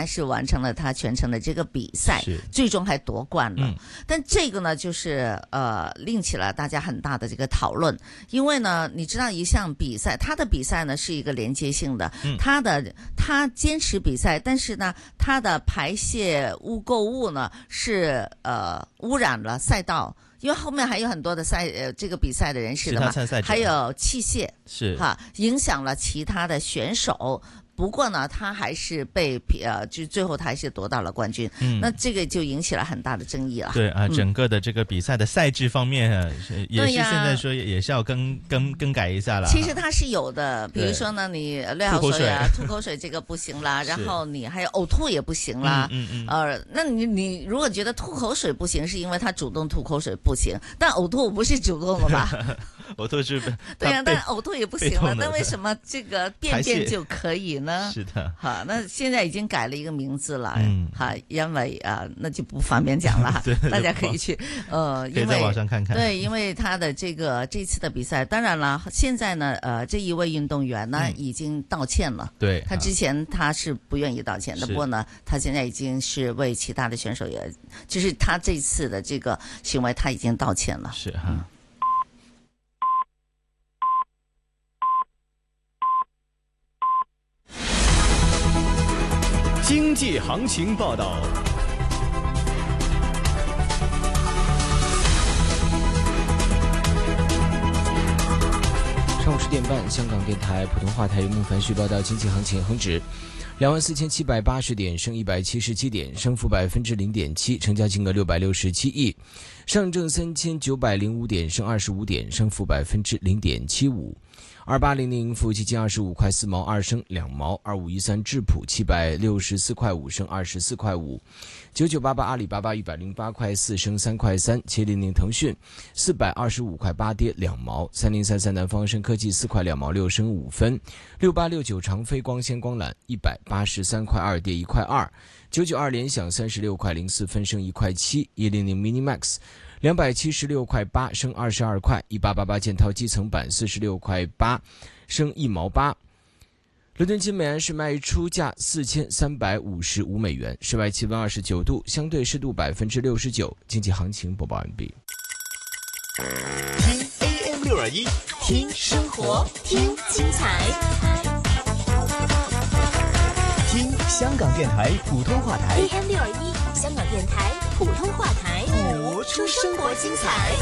然是完成了他全程的这个比赛，最终还夺冠了。但这个呢，就是令起了大家很大的这个讨论，因为呢，你知道一项比赛，他的比赛呢是一个连接性的，他坚持比赛，但是呢，他的排泄污垢物呢是污染了赛道。因为后面还有很多的这个比赛的人士的嘛，还有器械是哈，影响了其他的选手。不过呢，他还是被就最后他还是夺到了冠军。那这个就引起了很大的争议了。 对啊，整个的这个比赛的赛制方面也是现在说也是要更改一下了。 其实它是有的，比如说呢，你流口水啊、吐口水这个不行啦，然后你还有呕吐也不行啦。那你如果觉得吐口水不行，是因为他主动吐口水不行，但呕吐不是主动的吧？ 呕吐是对呀，但呕吐也不行了，那为什么这个便便就可以呢？ 是的， 好，那现在已经改了一个名字了，好，因为那就不方便讲了，大家可以去可以在网上看看。 对，因为他的这次的比赛，当然了，现在呢，这一位运动员呢已经道歉了， 对， 他之前他是不愿意道歉的，不过呢，他现在已经是为其他的选手就是他这次的这个行为，他已经道歉了， 是哈。 经济行情报道。 上午10点半，香港电台普通话台由孟凡旭报道经济行情。恒指24780点，升177点，升幅0.7%，成交金额667亿。上证3905点，升25点，升幅0.75%。2800富基金25块4毛2升2毛，2513智普764块5升24块5，9988阿里巴巴108块4升3块3，700腾讯425块8跌2毛，3033南方生科技4块2毛6升5分，6869长飞光纤光缆183块2跌1块2，992联想36块04分升1块7，100 Minimax276块8升22块，1888建滔基层板46块8升1毛8。伦敦金每安士卖出价4355美元，室外气温29度，相对湿度69%。经济行情播报完毕。 听 AM621，听生活，听精彩，听香港电台普通话台 AM621，香港电台普通话台， 播出生活精彩。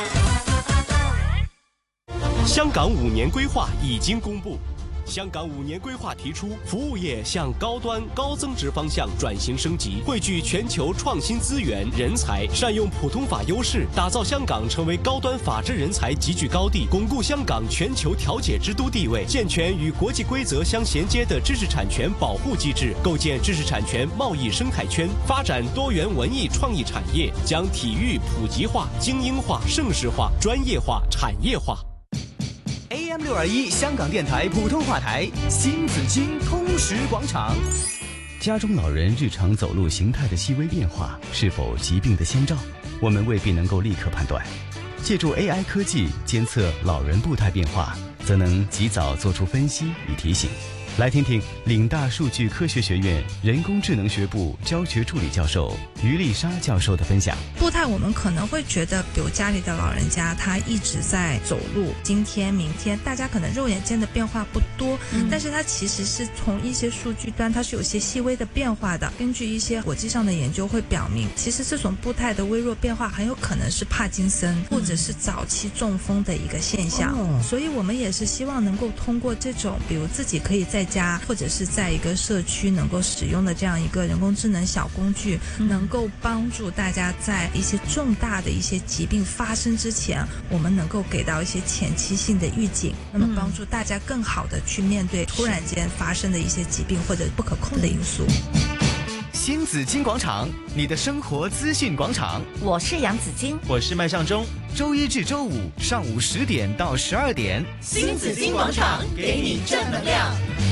香港5年规划已经公布。香港5年规划提出，服务业向高端高增值方向转型升级，汇聚全球创新资源、人才，善用普通法优势，打造香港成为高端法治人才集聚高地，巩固香港全球调解之都地位，健全与国际规则相衔接的知识产权保护机制，构建知识产权贸易生态圈，发展多元文艺创意产业，将体育普及化、精英化、盛世化、专业化、产业化。 AM621香港电台普通话台新紫荆通识广场。 家中老人日常走路形态的细微变化是否疾病的先兆，我们未必能够立刻判断。借助 AI 科技监测老人步态变化，则能及早做出分析与提醒。来听听岭大数据科学学院人工智能学部教学助理教授于丽莎教授的分享。 步态我们可能会觉得，比如家里的老人家他一直在走路，今天明天大家可能肉眼见的变化不多，但是它其实是从一些数据端它是有些细微的变化的。根据一些国际上的研究会表明，其实这种步态的微弱变化很有可能是帕金森或者是早期中风的一个现象。所以我们也是希望能够通过这种比如自己可以在家或者是在一个社区能够使用的这样一个人工智能小工具，能够帮助大家在一些重大的一些疾病发生之前，我们能够给到一些前期性的预警，那么帮助大家更好的去面对突然间发生的一些疾病或者不可控的因素。 新紫荆广场，你的生活资讯广场。 我是杨紫荆， 我是麦尚中。 周一至周五上午10点到12点， 新紫荆广场给你正能量。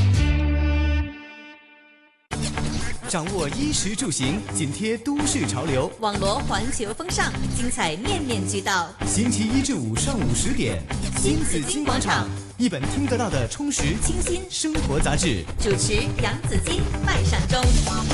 掌握衣食住行，紧贴都市潮流， 网罗环球风尚，精彩面面俱到。 星期1至5上午10点，新紫荆广场，一本听得到的充实清新生活杂志。 主持杨紫荆、麦尚中。